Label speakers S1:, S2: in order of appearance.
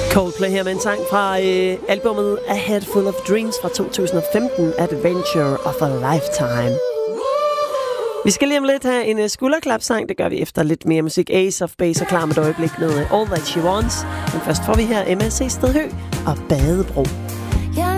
S1: Coldplay her med en sang fra albumet A Head Full of Dreams fra 2015, Adventure of a Lifetime. Vi skal lige om lidt have en skulderklapsang. Det gør vi efter lidt mere musik. Ace of Base er klar med et øjeblik med All That She Wants. Men først får vi her MSC Stedhø og Badebro.